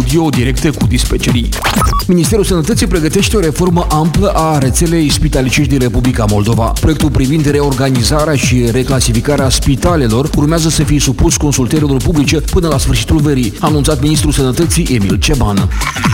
audio directe cu dispecerii. Ministerul Sănătății pregătește o reformă amplă a rețelei spitalicești din Republica Moldova. Proiectul privind reorganizarea și reclasificarea spitalelor urmează să fie supus consultărilor publice până la sfârșitul verii, a anunțat Ministrul Sănătății Emil Ceban.